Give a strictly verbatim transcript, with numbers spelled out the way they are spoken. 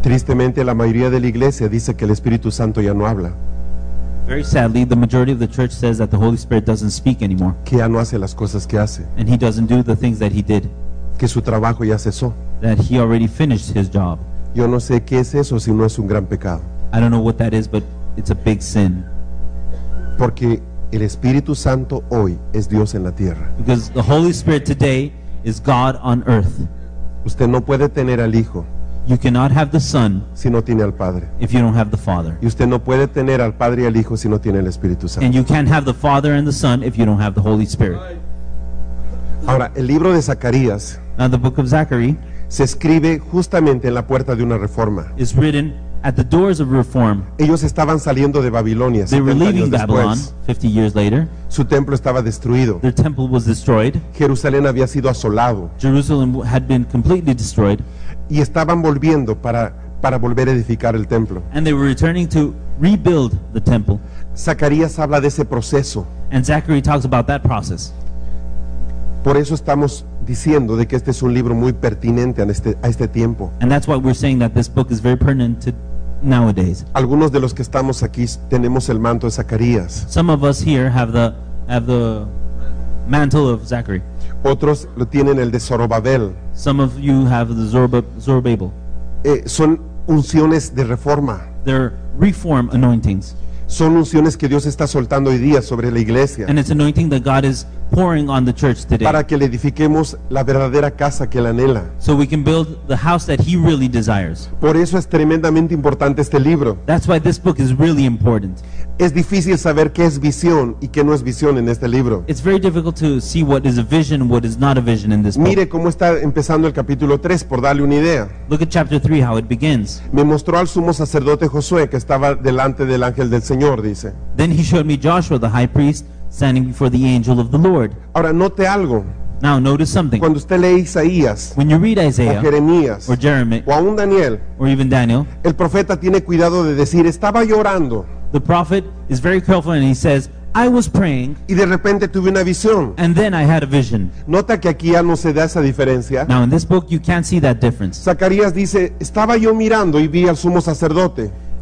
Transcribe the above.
Tristemente, la mayoría de la iglesia dice que el Espíritu Santo ya no habla, Very sadly, the majority of the church says that the Holy Spirit doesn't speak anymore, que ya no hace las cosas que hace, and he doesn't do the things that he did, que su trabajo ya cesó. that he already finished his job. Yo no sé qué es eso si no es un gran pecado, I don't know what that is, but it's a big sin, porque el Espíritu Santo hoy es Dios en la tierra. because the Holy Spirit today is God on earth. Usted no puede tener al Hijo You cannot have the Son si no tiene al Padre, if you don't have the Father, y usted no puede tener al Padre y al Hijo si no tiene el Espíritu Santo. and you can't have the Father and the Son if you don't have the Holy Spirit. Ahora, el libro de Zacarías Now, the book of Zechariah se escribe justamente en la puerta de una reforma. is written at the doors of reform. Ellos estaban saliendo de Babilonia They were setenta años leaving Babylon después. fifty years later. Su templo estaba destruido. Their temple was destroyed. Jerusalén había sido asolado Jerusalem had been completely destroyed, y estaban volviendo para, para volver a edificar el templo. and they were returning to rebuild the temple. Zacarías habla de ese proceso. And Zechariah talks about that process. Por eso estamos diciendo de que este es un libro muy pertinente a este, a este tiempo. And that's why we're saying that this book is very pertinent to nowadays. Algunos de los que estamos aquí tenemos el manto de Zacarías. Some of us here have the have the mantle of Zechariah. Otros lo tienen el de Zorobabel. Some of you have the Zorba- Zorobabel. Eh, son unciones de reforma. They're reform anointings. Son unciones que Dios está soltando hoy día sobre la iglesia And it's anointing that God is pouring on the church today, para que le edifiquemos la verdadera casa que él anhela. so we can build the house that he really desires. Por eso es tremendamente importante este libro. That's why this book is really important. Es difícil saber qué es visión y qué no es visión en este libro. It's very difficult to see what is a vision, what is not a vision in this book. Mire cómo está empezando el capítulo tres, por darle una idea. Look at chapter three, how it begins. Me mostró al sumo sacerdote Josué que estaba delante del ángel del Señor, dice. Then he showed me Joshua, the high priest, standing before the angel of the Lord. Ahora, note algo. Now notice something. Cuando usted lee Isaías When you read o Isaiah Jeremías or Jeremiah o aún Daniel, or even Daniel, el profeta tiene cuidado de decir, estaba llorando the prophet is very careful and he says, I was praying y de repente tuve una visión. and then I had a vision. Nota que aquí ya no se da esa diferencia. Now in this book you can't see that difference. Zacarías dice, estaba yo mirando y vi al sumo sacerdote.